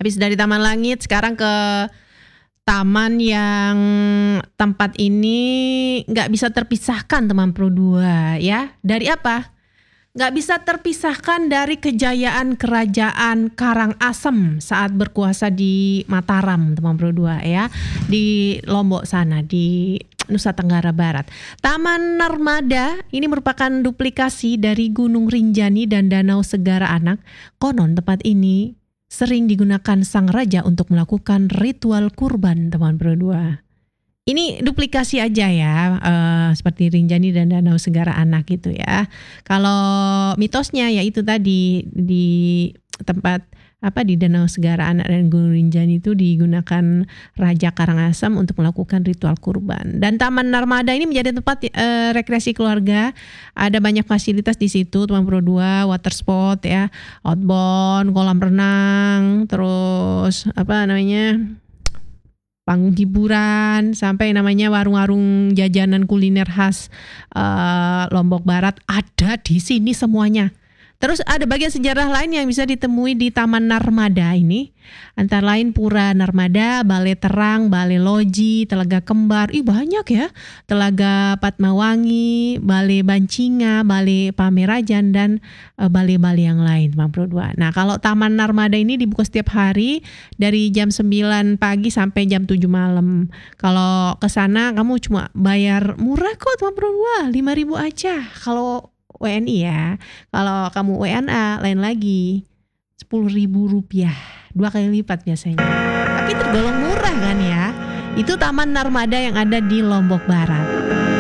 Habis dari Taman Langit sekarang ke taman yang tempat ini nggak bisa terpisahkan teman Pro 2 ya. Dari apa? Nggak bisa terpisahkan dari kejayaan kerajaan Karangasem saat berkuasa di Mataram teman Pro 2 ya. Di Lombok sana, di Nusa Tenggara Barat. Taman Narmada ini merupakan duplikasi dari Gunung Rinjani dan Danau Segara Anak. Konon tempat ini sering digunakan sang raja untuk melakukan ritual kurban teman Pro 2. Ini duplikasi aja ya, seperti Rinjani dan Danau Segara Anak gitu ya. Kalau mitosnya ya itu tadi di tempat di Danau Segara Anak dan Gunung Rinjani itu digunakan Raja Karangasem untuk melakukan ritual kurban. Dan Taman Narmada ini menjadi tempat rekreasi keluarga. Ada banyak fasilitas di situ, teman Pro 2, water sport ya, outbound, kolam renang, terus panggung hiburan, sampai namanya warung-warung jajanan kuliner khas Lombok Barat ada di sini semuanya. Terus ada bagian sejarah lain yang bisa ditemui di Taman Narmada ini. Antara lain Pura Narmada, Balai Terang, Balai Loji, Telaga Kembar. Banyak ya. Telaga Patmawangi, Balai Bancinga, Balai Pamerajan, dan balai-balai yang lain, Bang Pro 2. Nah, kalau Taman Narmada ini dibuka setiap hari dari jam 9 pagi sampai jam 7 malam. Kalau ke sana kamu cuma bayar murah kok, Bang Pro 2, 5.000 aja. Kalau WNI ya, kalau kamu WNA lain lagi, Rp10.000, 2 kali lipat biasanya. Tapi tergolong murah kan ya. Itu Taman Narmada yang ada di Lombok Barat.